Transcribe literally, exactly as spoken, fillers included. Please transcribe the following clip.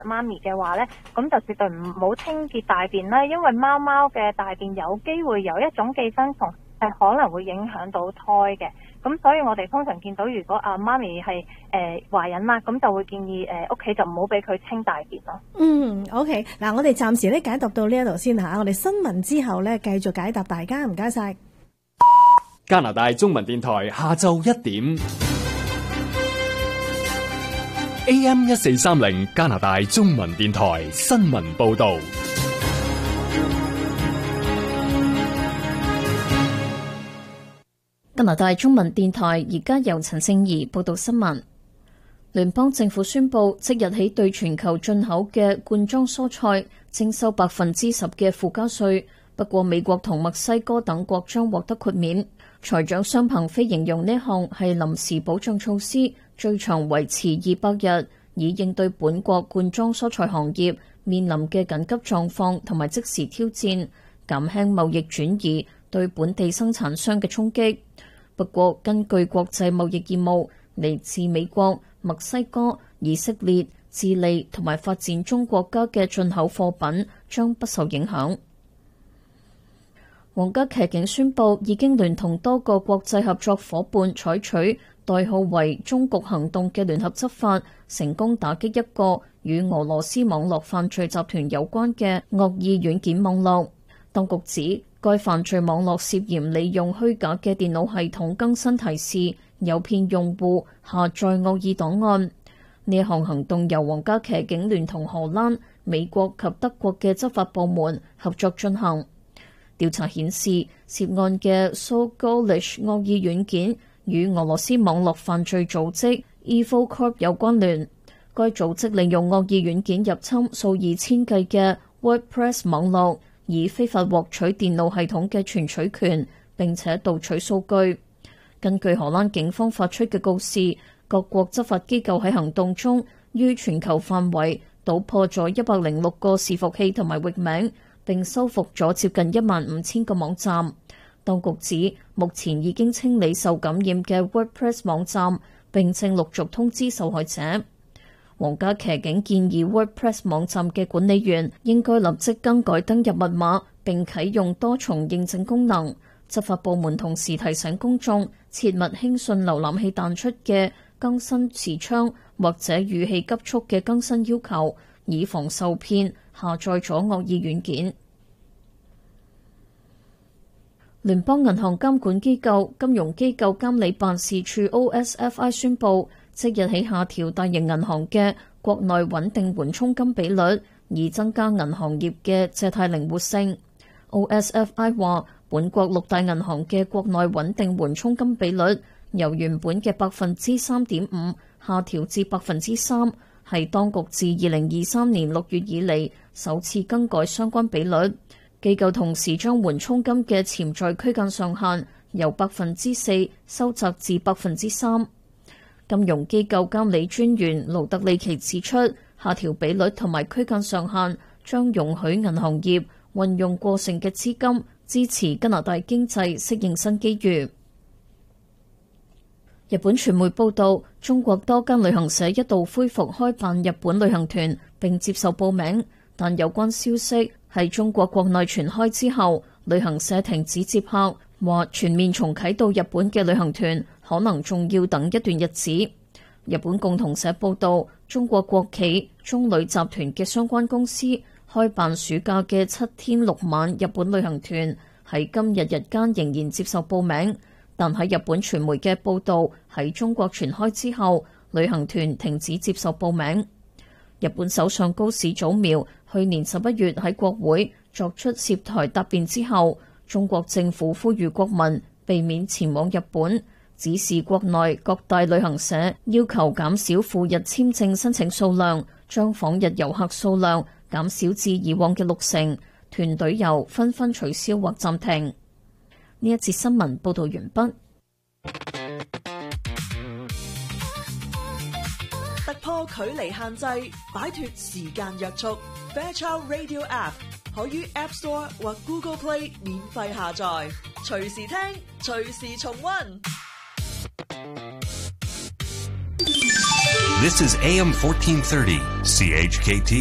媽咪嘅話咧，咁就絕對唔好清潔大便啦，因為貓貓嘅大便有機會有一種寄生蟲係可能會影響到胎嘅。咁所以我哋通常見到如果啊媽咪係誒懷孕啦，咁就會建議誒屋企就唔好俾佢清大便咯。 嗯 ，OK， 嗱，我哋暫時咧解答到呢一度先吓，我哋新聞之後咧繼續解答大家，唔該晒。 加拿大中文電台下晝一點 A M 一四三零，加拿大中文電台新聞報道。 加拿大中文電台而家由陳聖儀報道新聞。聯邦政府宣布，即日起對全球進口嘅罐裝蔬菜徵收百分之十嘅附加稅，不過美國同墨西哥等國將獲得豁免。財長商鵬飛形容呢項係臨時保障措施，最長維持二百日，以應對本國罐裝蔬菜行業面臨嘅緊急狀況同埋即時挑戰，減輕貿易轉移對本地生產商嘅衝擊。不過，根據國際貿易義務，嚟自美國、墨西哥、以色列、智利同埋發展中國家嘅進口貨品將不受影響。皇家騎警宣布已經聯同多個國際合作夥伴採取代號為中局行動嘅聯合執法，成功打擊一個與俄羅斯網絡犯罪集團有關嘅惡意軟件網絡。當局指該犯罪網絡涉嫌利用虛假嘅電腦系統更新提示，誘騙用戶下載惡意檔案。呢項行，行動由皇家騎警聯同荷蘭、美國及德國嘅執法部門合作進行。調查顯示，涉案嘅 Sogolish 惡意軟件與俄羅斯網絡犯罪組織 Evil Corp 有關聯。該組織利用惡意軟件入侵數以千計嘅 WordPress 網絡，以非法獲取電腦系統嘅存取權，並且盜取數據。根據荷蘭警方發出嘅告示，各國執法機構喺行動中於全球範圍搗破咗一百零六個伺服器同埋域名，並收復咗接近一萬五千個網站。當局指，目前已經清理受感染嘅 WordPress 網站，並正陸續通知受害者。皇家騎警建議 WordPress 網站嘅管理員應該立即更改登入密碼，並啟用多重認證功能。執法部門同時提醒公眾切勿輕信瀏覽器彈出嘅更新視窗或者語氣急速嘅更新要求，以防受騙下載咗惡意軟件。聯邦銀行監管機構金融機構監理辦事處 O S F I 宣布，即日起下調大型銀行嘅國內穩定緩衝金比率，以增加銀行業嘅借貸靈活性。O S F I 話，本國六大銀行嘅國內穩定緩衝金比率由原本嘅百分之三點五下調至百分之三，係當局自二零二三年六月以嚟首次更改相關比率。機構同時將緩衝金嘅潛在區間上限由百分之四收窄至百分之三。金融機構監理專員盧特利奇指出，下調比率同埋區間上限將容許銀行業運用過剩嘅資金，支持加拿大經濟適應新機遇。日本傳媒報道，中國多間旅行社一度恢復開辦日本旅行團並接受報名，但有關消息喺中國國內傳開之後，旅行社停止接客，話全面重啟到日本嘅旅行團可能仲要等一段日子。日本共同社報道，中國國企中旅集團嘅相關公司開辦暑假嘅七天六晚日本旅行團，喺今日日間仍然接受報名，但喺日本傳媒嘅報道喺中國傳開之後，旅行團停止接受報名。日本首相高市早苗去年十一月喺國會作出涉台答辯之後，中國政府呼籲國民避免前往日本，指示國內各大旅行社要求減少赴日簽證申請數量，將訪日遊客數量減少至以往嘅六成，團隊遊紛紛取消或暫停。呢一節新聞報道完畢。 突破距離限制，擺脫時間約束。Fairchild Radio App 可於 App Store 或 Google Play 免費下載，隨時聽，隨時重溫。 This is A M fourteen thirty, C H K T.